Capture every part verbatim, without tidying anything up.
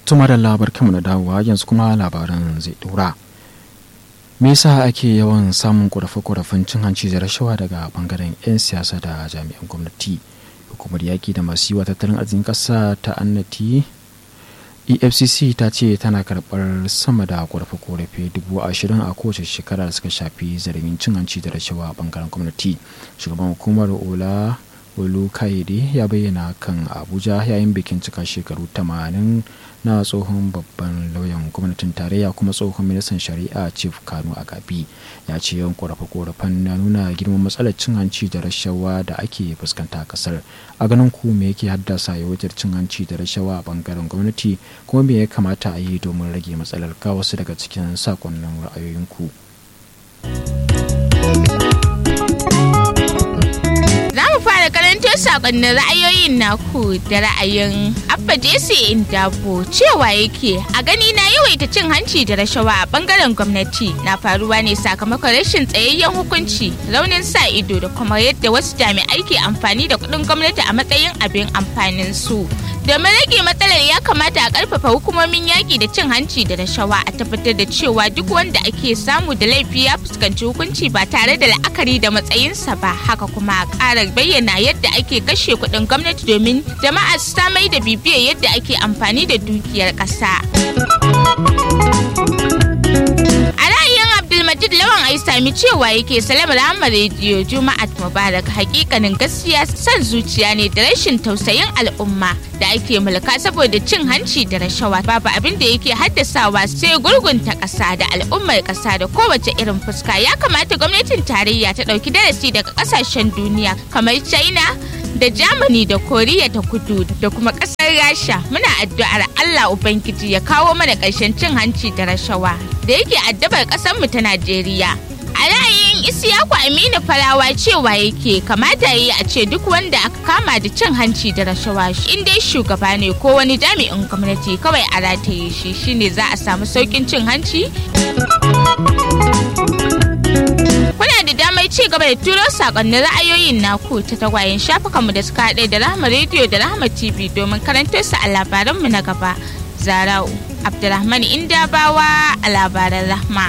Tuma da labar kanmu na dawowa yanzu kuma labaran zai dora. Me yasa ake yawan samun ƙorafe-ƙorafen cin hanci da rashawa daga bangaren 'yan siyasa da jami'an gwamnati? Hukumar yaƙi da masu yiwa tattalin arzikin ƙasa ta annati E F C C ta ce tana karɓar sama da ƙorafe-ƙorafe dubu ashirin a kowace shekara da suka shafi zargin cin hanci da rashawa a bangaren gwamnati. Shugaban hukumar Ola Olu Kayode ya bayyana kan Abuja yayin bikin cika shekaru tamanin na tsohon babban lauyan gwamnatin tarayya kuma tsohon ministan shari'a Chief Kanu Agabi. Ya ce yawan korafe-korafen na nuna girman matsalar cin hanci da rashawa da ake fuskanta a kasar. A ganin ku me yake haddasa yawaitar cin hanci da rashawa a bangaren gwamnati kuma me ya kamata a yi domin rage matsalar? Ga wasu daga cikin sakonnin ra'ayoyinku. fara karantar sakonnin ra'ayoyin naku da ra'ayin Abba Jesse Indabo cewa yake a gani na yawaita cin hanci da rashawa a bangaren gwamnati na faruwa ne sakamakon rashin tsayayyen hukunci, raunin sa ido da kuma yadda wasu jami'ai ke amfani da kuɗin gwamnati a matsayin abin amfanin su. Domin rage matsalar ya kamata a ƙarfafa hukumomin yaƙi da cin hanci da rashawa, a tabbatar da cewa duk wanda ake samu da laifi ya fuskanci hukunci ba tare da la'akari da matsayinsa ba. Haka kuma a ƙara bayyana yadda ake kashe kuɗin gwamnati domin jama'a su samai da bibiyar yadda ake amfani da dukiyar ƙasa. Abdulmajid Lawan Aisami cewa yake Salam Rahama Radio Juma'at Mubarak, hakikanin gaskiya san zuciya ne da rashin tausayin al'umma da ake mulka saboda cin hanci da rashawa. Babu abin da yake haddasawa sai gurgunta ƙasa da al'ummar ƙasa da kowace irin fuska. Ya kamata gwamnatin tarayya ta ɗauki darasi daga ƙasashen duniya kamar China da Germany da Koriya ta Kudu da kuma ƙasar Rasha. Muna addu'ar Allah Ubangiji ya kawo mana ƙarshen cin hanci da rashawa da yake addabar ƙasar mu ta Najeriya. A ra'ayin Isiyaku Aminu Farawa cewa yake kamata yayi a ce duk wanda aka kama da cin hanci da rashawa in dai shugaba ne ko wani jami'in gwamnati kawai a rataye shi, shine za a samu saukin cin hanci. Kuna da damar ci gaba da turo sakonnin ra'ayoyin naku ta tagwayen shafukanmu da suka haɗe da Rahama Radio da Rahama T V domin karantar su a labaranmu na gaba. Zarau Abdulrahman Indabawa a labaran Rahma.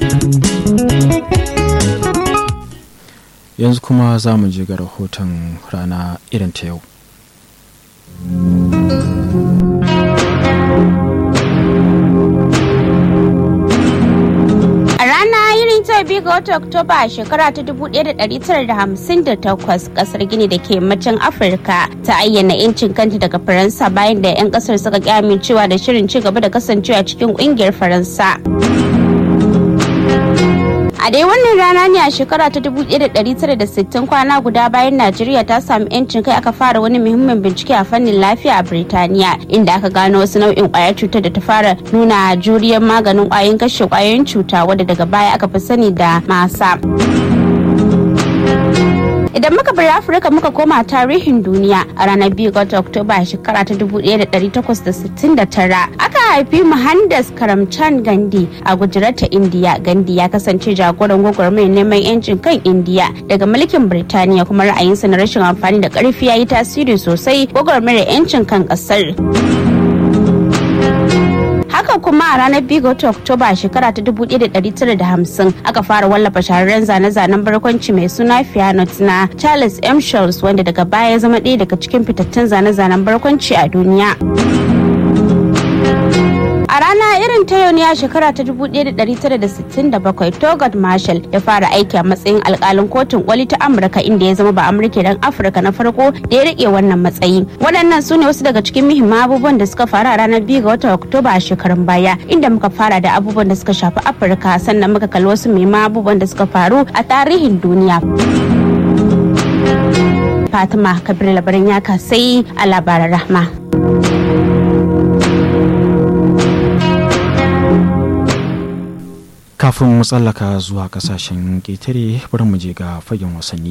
Yanzu kuma za mu je ga rahoton rana irin ta yau. biyu ga watan Oktoba a shekara ta dubu ɗaya da ɗari tara da hamsin da takwas kasar Gini da ke yammacin Afirka ta ayyana 'yancin kanta daga Faransa bayan da 'yan kasar suka ƙi amincewa da shirin ci gaba da kasancewa cikin ƙungiyar Faransa. A dai wannan rana ne a shekara ta dubu ɗaya da ɗari tara da sittin, kwana guda bayan Najeriya ta samu 'yancin kai, aka fara wani muhimmin bincike a fannin lafiya a Birtaniya, inda aka gano wasu nau'in ƙwayar cutar da ta fara nuna juriyar maganin ƙwayoyin kashe ƙwayoyin cuta, wadda daga baya aka fi sani da masa. Idan muka bar Afirka muka koma tarihin duniya, a ranar biyu ga watan Oktoba a shekara ta dubu ɗaya da ɗari takwas da sittin da tara aka haifi Mohandas Karamchand Gandhi a Gujarat ta Indiya. Gandhi ya kasance jagoran gwagwarmayar neman 'yancin kan Indiya daga mulkin Birtaniya, kuma ra'ayinsa na rashin amfani da ƙarfi ya yi tasiri sosai gwagwarmayar 'yancin kan ƙasar. Haka kuma a ranar biyu ga watan Oktoba a shekara ta dubu ɗaya da ɗari tara da hamsin aka fara wallafa shahararren zane-zanen barkwanci mai suna Pianot na Charles M. Schulz, wanda daga baya ya zama ɗaya daga cikin fitattun zane-zanen barkwanci a duniya. A rana irin ta yau ne a shekara ta dubu ɗaya da ɗari tara da sittin da bakwai Thurgood Marshall ya fara aiki a matsayin alƙalin kotun koli ta Amurka, inda ya zama ba Amurka dan Afirka na farko da ya rike wannan matsayi. Waɗannan su ne wasu daga cikin muhimman abubuwan da suka faru a ranar biyu ga watan Oktoba a shekarun baya, inda muka fara da abubuwan da suka shafi Afirka, sannan muka kalli wasu muhimman abubuwan da suka faru a tarihin duniya. Fatima Kabir labarin ya kasai a labaran Rahma. Kafin mu tsallaka zuwa kasashen ƙetare, bari mu je ga fagen wasanni.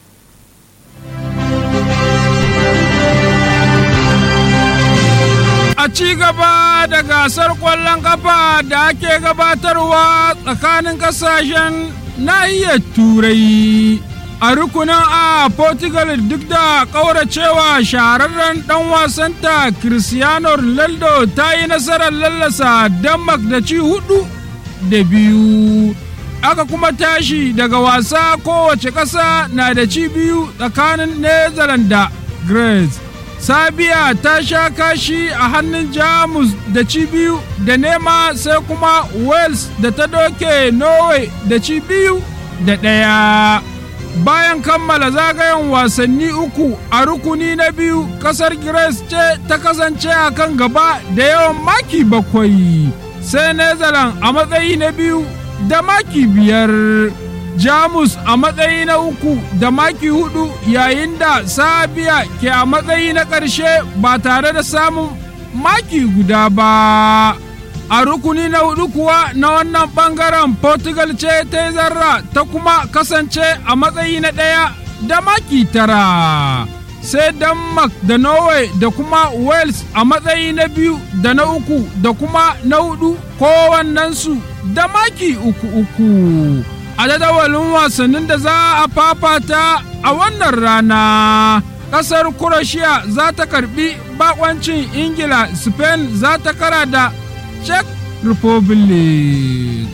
A ci gaba da gasar ƙwallon kafa da ake gabatarwa tsakanin kasashen nahiyar Turai, A rukunin A, Portugal duk da ƙauracewa shahararren ɗan wasanta Cristiano Ronaldo ta yi nasarar lallasa Denmark da ci hudu da biyu. Aka kuma tashi daga wasa, kowace ƙasa na da ci biyu tsakanin Netherlands da Greece. Sabiya ta sha kashi a hannun Jamus da ci biyu da nema, sai kuma Wales da ta doke Norway da ci biyu da ɗaya. Bayan kammala zagayen wasanni uku a rukuni na biyu, ƙasar Greece ce ta kasance a kan gaba da yawan maki bakwai, sai Netherlands a matsayi na biyu da maki biyar. Jamus a matsayi na uku da maki hudu, yayin da Sabiya ke a matsayi na ƙarshe ba tare da samun maki guda ba. A rukuni na hudu kuwa na wannan bangaren, Portugal ce ta yi zarra ta kuma kasance a matsayi na ɗaya da maki tara, sai Denmark da Norway da kuma Wales a matsayi na biyu da na uku da kuma na hudu, kowannensu da maki uku uku. A jadawalin wasannin da za a fafata a wannan rana, ƙasar Croatia za ta karbi bakoncin Ingila, Spain za ta kara da Czech Republic.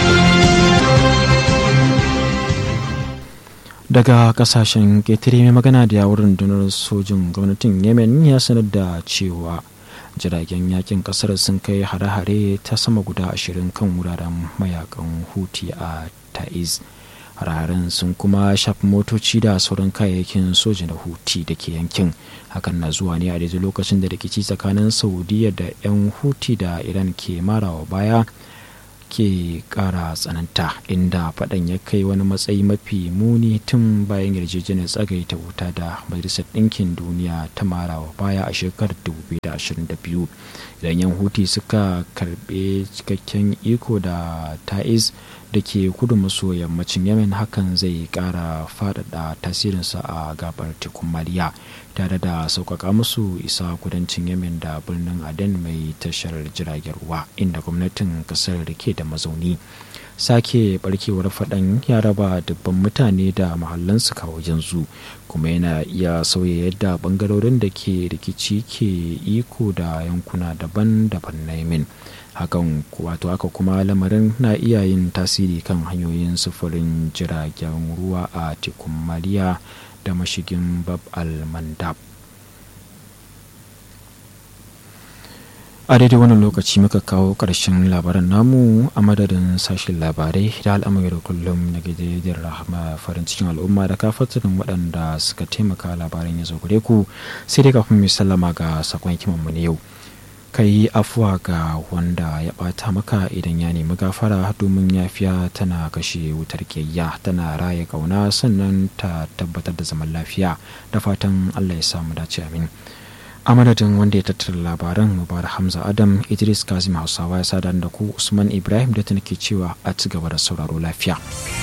Daga kasashen ƙetare, mai magana da yawun rundunar sojin gwamnatin Yemen ya sanar da cewa jiragen yakin kasar sun kai hare-hare ta sama guda ashirin kan wuraren mayakan Houthi a Taiz. Hare-haren sun kuma shafi motoci da sauran kayayyakin soja na Houthi da ke yankin. Hakan na zuwa ne a daidai lokacin da rikici tsakanin Saudiya da 'yan Houthi da Iran ke marawa baya ke kara tsananta, inda faɗan ya kai wani matsayi mafi muni tun bayan yarjejeniyar tsagaita wuta da Majalisar Ɗinkin Duniya ta marawa baya a shekarar dubu biyu da ashirin da biyu. Idan 'yan Houthi suka karɓe cikakken iko da Taiz da ke kudu maso yammacin Yemen, hakan zai kara faɗaɗa tasirinsa a gabar tekun Maliya, tare da sauƙaƙa musu isa kudancin Yemen da birnin Aden mai tashar jiragen ruwa, inda gwamnatin ƙasar da ke da mazauni. Sake barkewar faɗan ya raba dubban mutane da mahallansu kawo yanzu, kuma yana iya sauya yadda ɓangarorin da ke rikici ke iko da yankuna daban-daban na Yemen. Hakan wato haka kuma lamarin na iya yin tasiri kan hanyoyin sufurin jiragen ruwa a tekun Maliya da mashigin Bab al-Mandab. A daidai wannan lokaci muka kawo ƙarshen labaran namu, a madadin sashen labarai da al'amuran kullum na gidajen Rahama farin cikin al'umma da kafatanin waɗanda suka taimaka labaran ya zo gare ku. Sai dai kafin mu sallama ga sakon hikimanmu na yau, kai afuwa ga wanda ya ɓata maka idan ya nemi gafara, domin yafiya tana kashe wutar kiyayya, tana raya ƙauna, sannan ta tabbatar da zaman lafiya. Da fatan Allah ya samu dace, amin. A madadin wanda ya tattara labaran, Mubarak Hamza Adam, Idris Kazim Hausawa ya sada da ku, Usman Ibrahim da ta nake cewa a ci gaba da sauraro lafiya.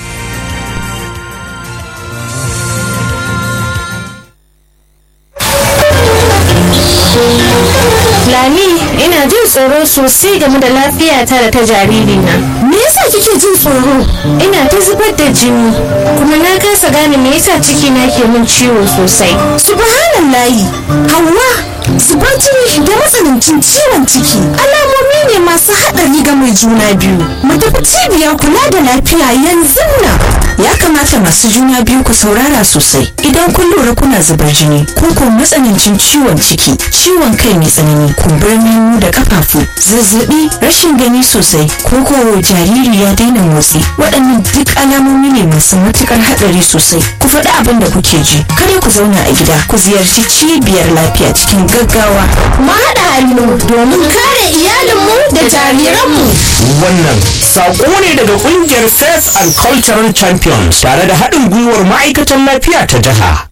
Lami, ina jin tsoro sosai game da lafiyata da ta jaririna. Me yasa kike jin tsoro? Ina ta zubar da jini, kuma na kasa gane me yasa cikina ke min ciwo sosai. Subhanallahi, Hauwa, zubar jini da matsanancin ciwon ciki alamomi ne masu haɗari ga mai juna biyu. Mu tafi cibiyar kula da lafiya yanzu nan. Ya kamata masu juna biyu ku saurara sosai. Idan kun lura kuna zubar jini ko ko matsanancin ciwon ciki, ciwon kai mai tsanani, kumburin hannu da kafafu, zazzabi, rashin gani sosai, ko ko jariri ya daina motsi, waɗannan duk alamomi ne masu matukar haɗari sosai. Ku faɗi abin da kuke ji. Kada ku zauna a gida, ku ziyarci cibiyar lafiya cikin gaggawa. Mu haɗa hannu domin kare iyalinmu da jariranmu. Wannan saƙo ne daga ƙungiyar Faith and Cultural Champions tare da haɗin gwiwar ma'aikatan lafiya ta jiha.